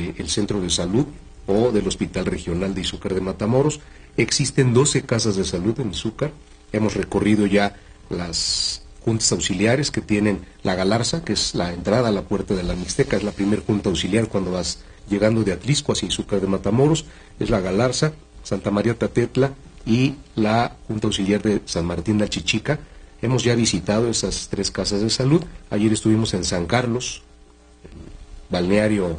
del Centro de Salud o del Hospital Regional de Izúcar de Matamoros. Existen 12 casas de salud en Izúcar. Hemos recorrido ya las juntas auxiliares que tienen la Galarza, que es la entrada a la puerta de la Mixteca, es la primera junta auxiliar cuando vas llegando de Atlisco hacia Izúcar de Matamoros, es la Galarza, Santa María Tatetla y la junta auxiliar de San Martín de Achichica. Hemos ya visitado esas 3 casas de salud. Ayer estuvimos en San Carlos, balneario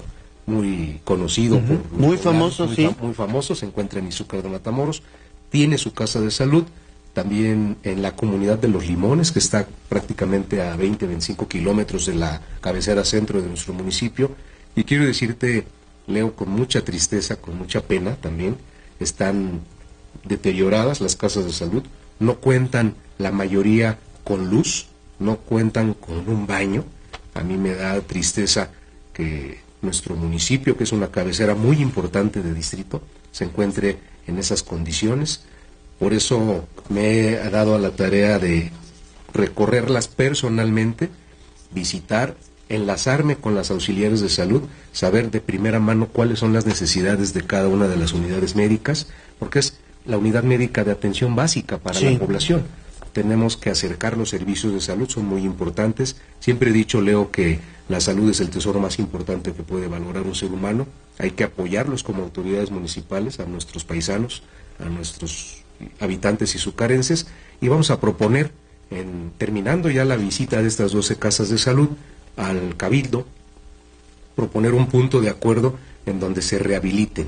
muy conocido, muy famoso, muy famoso, se encuentra en Izúcar de Matamoros, tiene su casa de salud, también en la comunidad de Los Limones, que está prácticamente a 20-25 kilómetros de la cabecera centro de nuestro municipio, y quiero decirte, Leo, con mucha tristeza, con mucha pena también, están deterioradas las casas de salud, no cuentan la mayoría con luz, no cuentan con un baño. A mí me da tristeza que nuestro municipio, que es una cabecera muy importante de distrito, se encuentre en esas condiciones. Por eso me he dado a la tarea de recorrerlas personalmente, visitar, enlazarme con las auxiliares de salud, saber de primera mano cuáles son las necesidades de cada una de las unidades médicas, porque es la unidad médica de atención básica para la población. Tenemos que acercar los servicios de salud, son muy importantes. Siempre he dicho, Leo, que la salud es el tesoro más importante que puede valorar un ser humano. Hay que apoyarlos como autoridades municipales, a nuestros paisanos, a nuestros habitantes izucarenses, y vamos a proponer, terminando ya la visita de estas 12 casas de salud al Cabildo, proponer un punto de acuerdo en donde se rehabiliten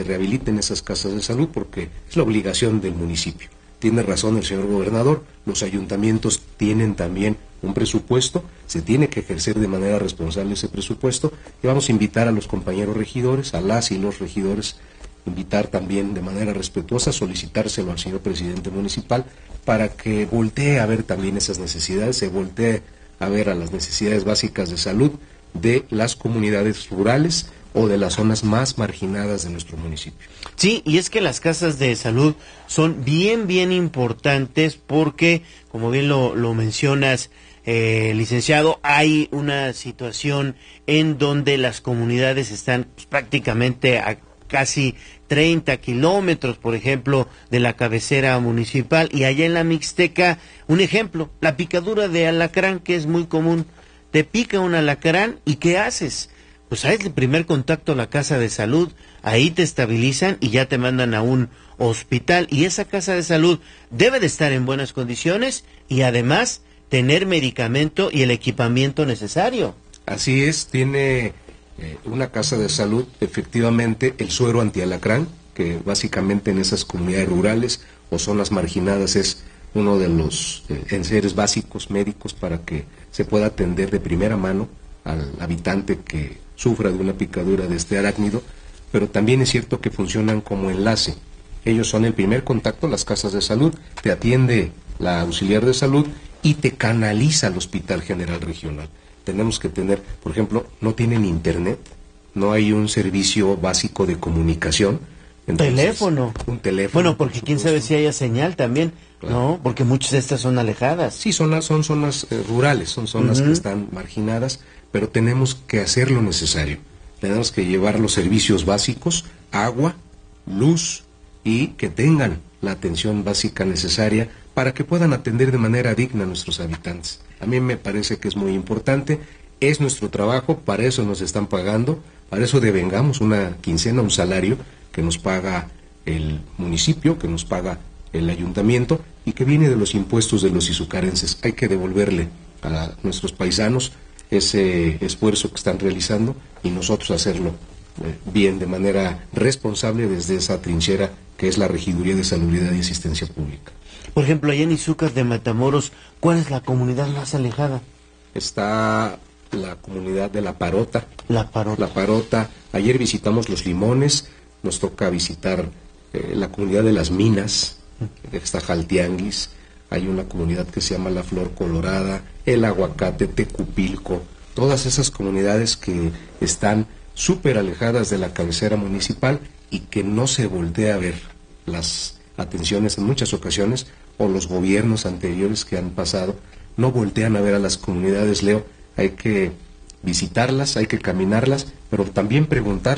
esas casas de salud, porque es la obligación del municipio. Tiene razón el señor gobernador, los ayuntamientos tienen también un presupuesto, se tiene que ejercer de manera responsable ese presupuesto, y vamos a invitar a los compañeros regidores, a las y los regidores, invitar también de manera respetuosa, solicitárselo al señor presidente municipal, para que voltee a ver también esas necesidades, se voltee a ver a las necesidades básicas de salud de las comunidades rurales o de las zonas más marginadas de nuestro municipio. Sí, y es que las casas de salud son bien importantes porque, como bien lo mencionas, licenciado, hay una situación en donde las comunidades están prácticamente a casi 30 kilómetros, por ejemplo, de la cabecera municipal, y allá en la Mixteca, un ejemplo, la picadura de alacrán, que es muy común. Te pica un alacrán y ¿qué haces? Pues es el primer contacto a la casa de salud, ahí te estabilizan y ya te mandan a un hospital, y esa casa de salud debe de estar en buenas condiciones y además tener medicamento y el equipamiento necesario. Así es, tiene una casa de salud, efectivamente, el suero antialacrán, que básicamente en esas comunidades rurales o zonas marginadas es uno de los enseres básicos médicos para que se pueda atender de primera mano al habitante que sufra de una picadura de este arácnido, pero también es cierto que funcionan como enlace. Ellos son el primer contacto, las casas de salud, te atiende la auxiliar de salud y te canaliza al Hospital General Regional. Tenemos que tener, por ejemplo, no tienen internet, no hay un servicio básico de comunicación. Entonces, un teléfono. Bueno, porque quién sabe si haya señal también, claro. ¿No? Porque muchas de estas son alejadas. Sí, son zonas rurales, son zonas que están marginadas, pero tenemos que hacer lo necesario. Tenemos que llevar los servicios básicos, agua, luz, y que tengan la atención básica necesaria para que puedan atender de manera digna a nuestros habitantes. A mí me parece que es muy importante, es nuestro trabajo, para eso nos están pagando, para eso devengamos una quincena, un salario que nos paga el municipio, que nos paga el ayuntamiento y que viene de los impuestos de los izucarenses. Hay que devolverle a nuestros paisanos ese esfuerzo que están realizando y nosotros hacerlo bien, de manera responsable desde esa trinchera que es la Regiduría de Salubridad y Asistencia Pública. Por ejemplo, allá en Izúcar de Matamoros, ¿cuál es la comunidad más alejada? Está la comunidad de La Parota. La Parota. Ayer visitamos Los Limones, nos toca visitar la comunidad de Las Minas, está Jaltianguis, hay una comunidad que se llama La Flor Colorada, El Aguacate, Tecupilco, todas esas comunidades que están súper alejadas de la cabecera municipal y que no se voltea a ver las atenciones en muchas ocasiones, o los gobiernos anteriores que han pasado no voltean a ver a las comunidades, Leo. Hay que visitarlas, hay que caminarlas, pero también preguntar